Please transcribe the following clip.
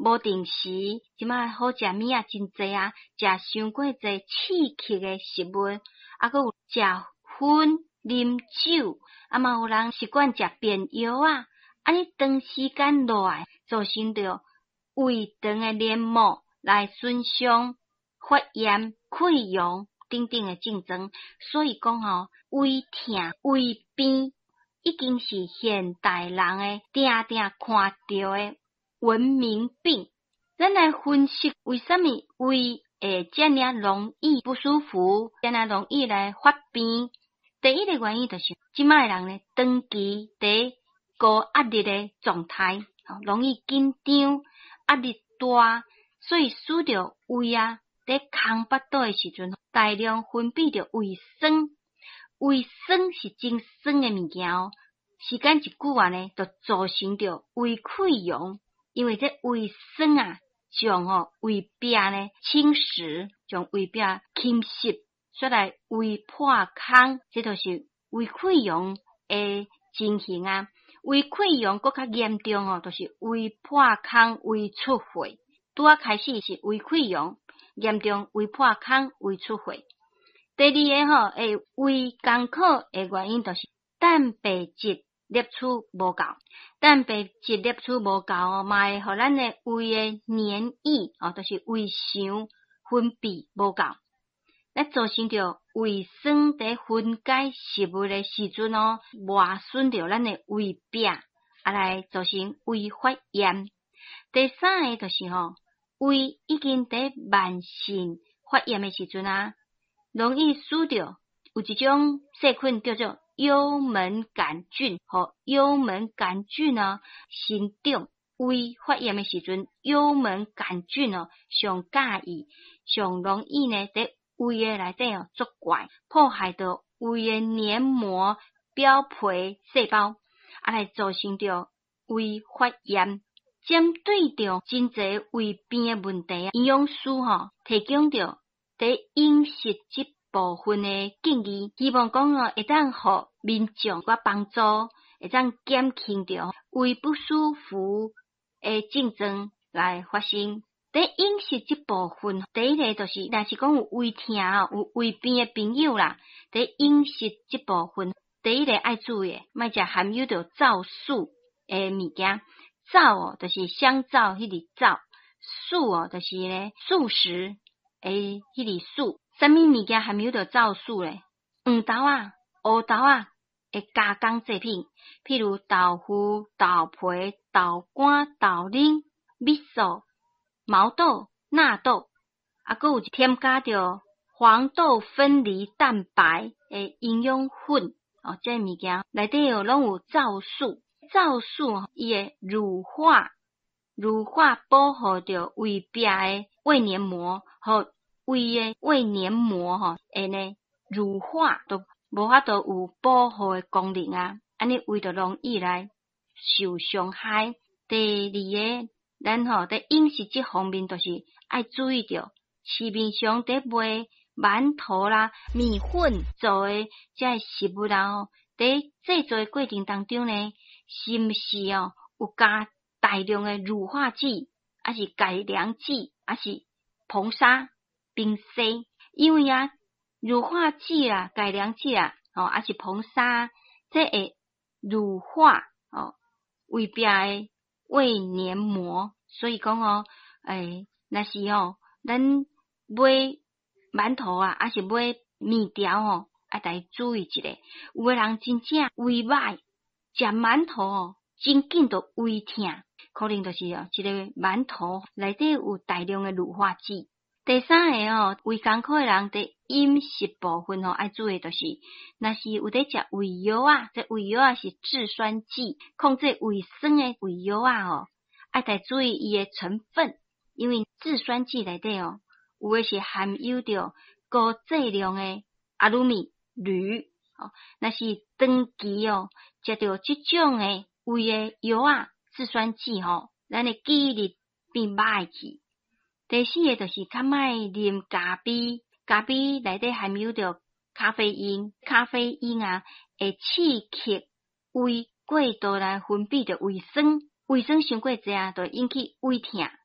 无定时，即摆好食物啊真济啊，食伤过济刺激的食物，啊，佮有食薰、啉酒，啊嘛有人习惯食便药啊，安尼长时间落来，造成着胃肠的黏膜来损伤、发炎、溃疡等等的症状，所以讲胃痛、胃病已经是现代人的定定看到的文明病。咱来分析为什么胃会这么容易不舒服，这么容易来发病。第一个原因就是即摆人呢长期在高压力的状态，容易紧张、压力大，所以使着胃啊在空腹肚的时阵，大量分泌着胃酸。胃酸是真酸的物件时间一久啊呢，就造成着胃溃疡，因为这胃酸啊将胃壁呢侵蚀，将胃壁侵蚀，所以来胃破空，这就是胃溃疡的情形啊。胃溃疡更较严重就是胃破空、胃出血。拄啊开始是胃溃疡，严重胃破空、胃出血。第二个胃艰苦的原因就是蛋白质摄取无够，蛋白质摄取无够嘛会互咱的胃的黏液就是胃肠分泌无够，来造成着胃酸在分解食物的时阵磨损着咱的胃壁，来造成胃发炎。第三个就是胃已经在慢性发炎的时阵容易使着有一种细菌叫做幽门杆菌，幽门杆菌生长。胃发炎的时阵，幽门杆菌上介意、上容易呢在胃的内底作怪，破坏到胃的黏膜、表皮细胞，来造成着胃发炎。针对着真侪胃病的问题营养师提供着在饮食这部分的建议，希望讲会当互民众个帮助，会当减轻着胃不舒服的症状来发生。在饮食这部分，第一个就是，若是讲有胃痛有胃病的朋友啦，在饮食这部分，第一个爱注意，莫食含有着皂素的物件。皂就是香皂迄个皂，素就是咧素食诶迄个素。什么物件含有着皂素咧？黄豆乌豆的加工制品，譬如豆腐、豆皮、豆干、豆奶、味素、毛豆、纳豆，还有添加着黄豆分离蛋白的营养粉这物件内底拢有皂素。皂素伊会乳化保护着胃壁的胃黏膜，和胃的胃黏膜会呢乳化，都无法度有保护的功能安尼胃就容易来受伤害。第二个，咱在饮食这方面，就是爱注意着市面上在卖馒头啦、面粉做的这食物在制作的过程当中呢，是毋是有加大量的乳化剂，还是改良剂，还是硼砂、丙烯？因为乳化剂啦、改良剂啦，还是硼砂，这会乳化胃壁的胃黏膜，所以讲若是咱买馒头还是买面条要来注意一下，有的人真正胃歹，食馒头真紧就胃痛，可能就是一个馒头内底有大量的乳化剂。第三个胃艰苦的人在饮食部分要注意，就是若是有在食胃药这胃药是制酸剂，控制胃酸的胃药要来注意伊的成分，因为制酸剂内底有的是含有着高剂量的阿鲁米铝，若是长期食到这种的胃的药制酸剂咱的记忆力变歹去。第四个就是较莫啉咖啡，咖啡内底含有着咖啡因会刺激胃过度来分泌着胃酸，胃酸伤过济就引起胃痛，